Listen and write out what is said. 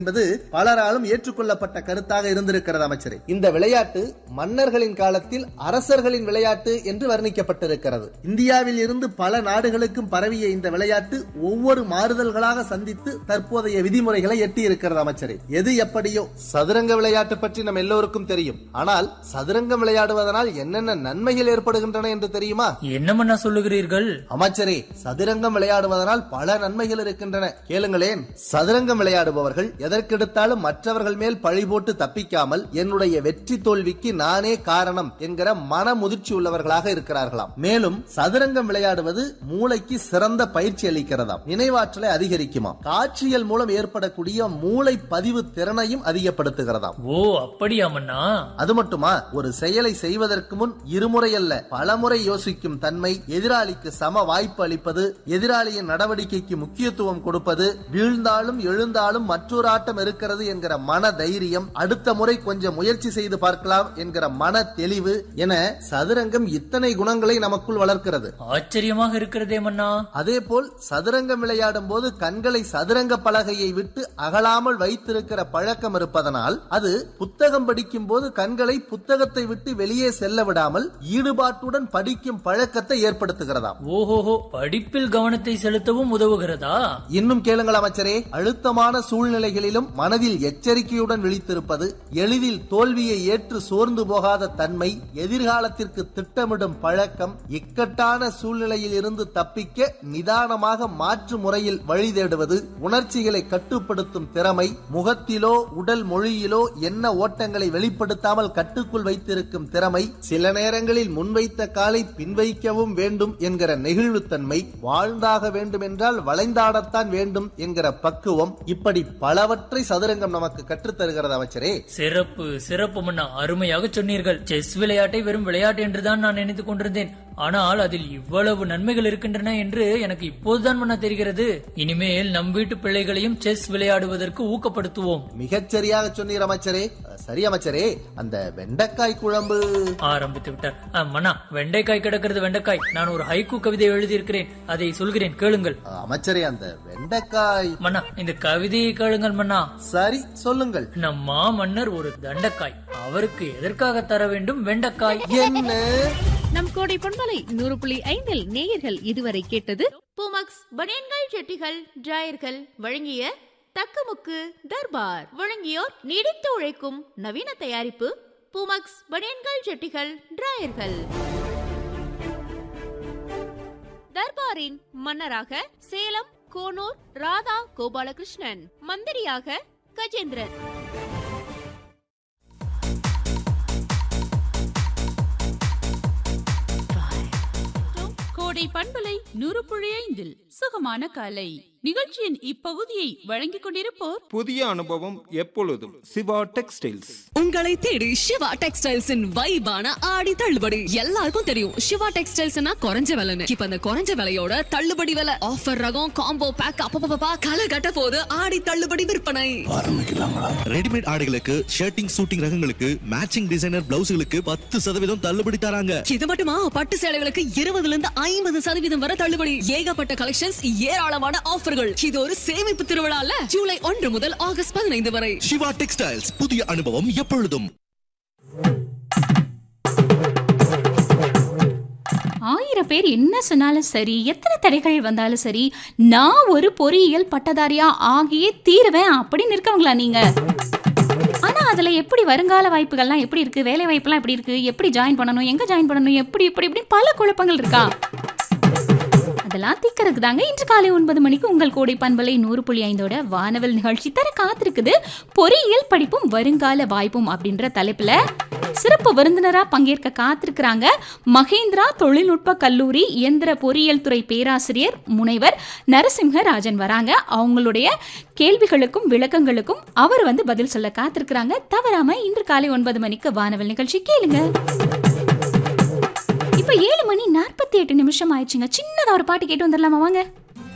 என்பது பலராலும் ஏற்றுக்கொள்ளப்பட்ட கருத்தாக இருந்திருக்கிறது அமைச்சரே. இந்த விளையாட்டு மன்னர்களின் காலத்தில் அரசர்களின் விளையாட்டு என்று வர்ணிக்கப்பட்டிருக்கிறது. இந்தியாவில் இருந்து பல நாடுகளுக்கும் பரவிய இந்த விளையாட்டு ஒவ்வொரு மாறுதல்களாக சந்தித்து தற்போதைய விதிமுறைகளை எட்டி இருக்கிறது அமைச்சரே. எது எப்படியோ சதுரங்க விளையாட்டு பற்றி நம் எல்லோருக்கும் தெரியும். ஆனால் சதுரங்கம் விளையாடுவதனால் என்னென்ன நன்மைகள் ஏற்படுகின்றன என்று தெரியுமா? என்னமண்ணா சொல்லுகிறீர்கள்? அமைச்சரே, சதுரங்கம் விளையாடுவதனால் பல நன்மைகள் இருக்கின்றன. கேளுங்களேன். சதுரங்கம் விளையாடுபவர்கள் எதற்கெடுத்தாலும் மற்றவர்கள் மேல் பழி போட்டு தப்பிக்காமல் என்னுடைய வெற்றி தோல்விக்கு நானே காரணம் என்கிற மன முதிர்ச்சி உள்ளவர்களாக இருக்கிறார்களாம். மேலும் சதுரங்கம் விளையாடுவது மூளைக்கு சிறந்த பயிற்சி அளிக்கிறதாம். நினைவாற்றலை அதிகரிக்குமாம். காட்சிகள் மூலம் ஏற்படக்கூடிய மூளை பதிவு திறனையும் அதிகப்படுத்துகிறதாம். ஓ, அப்படியாமண்ணா? அது மட்டுமா, ஒரு செயலை செய்வதற்கு முன் இருமுறை அல்ல பலமுறை யோசிக்கும் தன்மை, எதிராளிக்கு சம வாய்ப்பு அளிப்பது, எதிராளியின் நடவடிக்கைக்கு முக்கியத்துவம் கொடுப்பது, வீழ்ந்தாலும் எழுந்தாலும் மற்றொரு ஆட்டம் இருக்கிறது என்கிற மன தைரியம், அடுத்த முறை கொஞ்சம் முயற்சி செய்து பார்க்கலாம் என்கிற மன தெளிவு என சதுரங்கம் இத்தனை குணங்களை நமக்குள் வளர்க்கிறது. ஆச்சரியமாக இருக்கிறதே மன்னா. அதே போல் சதுரங்கம் விளையாடும் போது கண்களை சதுரங்க பலகையை விட்டு அகலாமல் வைத்திருக்கிற பழக்கம் இருப்பதனால் அது புத்தகம் படிக்கும் போது கண்களை புத்தகத்தை விட்டு வெளியே செல்ல விடாமல் ஈடுபாட்டுடன் படிக்கும் பழக்கத்தை ஏற்படுத்துகிறதாம். ஓஹோஹோ, படிப்பில் கவனத்தை செலுத்தவும் உதவுகிறதா? இன்னும் கேளுங்கள் அமைச்சரே. அழுத்தமான சூழ்நிலைகளிலும் மனதில் எச்சரிக்கையுடன் விழித்திருப்பது, எளிதில் தோல்வியை ஏற்று சோர்ந்து போகாத தன்மை, எதிர்காலத்திற்கு திட்டமிடும் பழக்கம், இக்கட்டான சூழ்நிலையில் இருந்து தப்பிக்க நிதானமாக மாற்று முறையில் வழி தேடுவது, உணர்ச்சிகளை கட்டுப்படுத்தும் திறமை, முகத்திலோ உடல் மொழியிலோ என்ன ஓட்டங்களை வெளிப்படுத்தாமல் கட்டுக்குள் வைத்திருக்கும் திறமை, சில நேரங்களில் முன்வைத்த காலை பின்வைக்கவும் வேண்டும் என்கிற நெகிழ்வுத்தன்மை, வாழ்ந்தாக வேண்டும் என்றால் வளைந்தாடத்தான் வேண்டும் என்கிற பக்குவம், இப்படி பலவற்றை சதுரங்கம் நமக்கு கற்றுத் தருகிறது அமைச்சரே. சிறப்பு சிறப்பு மன்னா, அருமையாக சொன்னீர்கள். செஸ் விளையாட்டை வெறும் விளையாட்டு என்றுதான் நான் நினைத்துக் கொண்டிருந்தேன். ஆனால் அதில் இவ்வளவு நன்மைகள் இருக்கின்றன என்று எனக்கு இப்போதுதான் மன்னா தெரிகிறது. இனிமேல் நம் வீட்டு பிள்ளைகளையும் செஸ் விளையாடுவதற்கு ஊக்கப்படுத்துவோம். மிகச்சரியாக சொன்னீர் அமைச்சரே. சரி அமைச்சரே, அந்த வெண்டைக்காய் குழம்பு ஆரம்பித்து விட்டார். மன்னா, வெண்டைக்காய் கிடக்கிறது வெண்டைக்காய். நான் ஒரு ஹைக்கூ கவிதை எழுதியிருக்கிறேன், அதை சொல்கிறேன், கேளுங்கள். அமைச்சரே, அந்த வெண்டைக்காய் மன்னா, இந்த கவிதையை கேளுங்கள் மன்னா. சரி, சொல்லுங்கள். நம் மாமன்னர் ஒரு தண்டக்காய், அவருக்கு எதற்காக தர வேண்டும் வெண்டைக்காய்? என்ன? நம் கோடை பண்பலை 100.5 நேயர்கள் இதுவரை கேட்டது பூமக்ஸ் பனியன்கள், ஜட்டிகள், டிராயர்கள் வழங்கிய தக்கமுக்கு தர்பார். வழங்கியோர் நீடித்து உழைக்கும் நவீன தயாரிப்பு பூமக்ஸ் பனியன்கள், ஜட்டிகள், டிராயர்கள். தர்பாரின் மன்னராக சேலம் கோனூர் ராதா கோபாலகிருஷ்ணன், மந்திரியாக கஜேந்திரன். கோடை பண்பலை 100.5 சுகமான காலை நிகழ்ச்சியின் இப்பகுதியை வழங்கிக் கொண்டிருப்போர் புதிய அனுபவம் எப்பொழுதும் சிவா டெக்ஸ்டைல்ஸ். உங்களை தேடி சிவா டெக்ஸ்டைல்ஸின் வைபான ஆடி தள்ளுபடி. எல்லாருக்கும் தெரியும் சிவா டெக்ஸ்டைல்ஸ்னா குறைஞ்ச விலைன்னு. இப்ப அந்த குறைஞ்ச விலையோட தள்ளுபடி விலை, ஆஃபர் ரகம், காம்போ பேக், அப்பப்பா களை கட்ட போது ஆடி தள்ளுபடி விற்பனை ஆரம்பிக்கலாங்களா? ரெடிமேட் ஆடைகளுக்கு, ஷர்ட்டிங் சூட்டிங் ரகங்களுக்கு, மேட்சிங் டிசைனர் பிளவுஸ்களுக்கு 10% தள்ளுபடி தராங்க. இது மட்டுமா, பட்டு சேலைகளுக்கு 20% வரை தள்ளுபடி. ஏகப்பட்ட கலெக்ஷன்ஸ், ஏராளமான ஆஃபர்கள். இது ஒரு சேமிப்பு திருவிழால ஜூலை 1 முதல் ஆகஸ்ட் 15 வரை. சிவா டெக்ஸ்டைல்ஸ், புதிய அனுபவம் எப்பொழுதும். 1000 பேர் என்ன சொன்னாலும் சரி, எத்தனை தடைகள் வந்தாலும் சரி, நான் ஒரு பொறியியல் பட்டதாரியா ஆகியே தீருவேன் அப்படின்னு இருக்கவங்களா நீங்க? ஆனா அதுல எப்படி வருங்கால வாய்ப்புகள்லாம் எப்படி இருக்கு, வேலை வாய்ப்புலாம் எப்படி இருக்கு, எப்படி ஜாயின் பண்ணணும், எங்க ஜாயின் பண்ணணும், எப்படி பல குழப்பங்கள் இருக்கா? அதெல்லாம் தீக்கிறதுக்கு தாங்க இன்று காலை 9 மணிக்கு உங்கள் கோடை பண்பலை 100.5 வானவல் நிகழ்ச்சி தர காத்திருக்குது. பொறியியல் படிப்பும் வருங்கால வாய்ப்பும் அப்படின்ற தலைப்புல சிறப்பு விருந்தினரா பங்கேற்க காத்திருக்கிறாங்க மகேந்திரா தொழில்நுட்ப கல்லூரி இயந்திர பொறியியல் துறை பேராசிரியர் முனைவர் நரசிம்ஹராஜன் வராங்க. அவங்களுடைய கேள்விகளுக்கும் விளக்கங்களுக்கும் அவர் பதில் சொல்ல காத்திருக்கிறாங்க. தவறாம இன்று காலை 9 மணிக்கு வானவல் நிகழ்ச்சி கேளுங்க. இப்ப 7 மணி 48 நிமிஷம் ஆயிடுச்சுங்க. சின்னதா ஒரு பாட்டு கேட்டு வந்துடலாமா? வாங்க.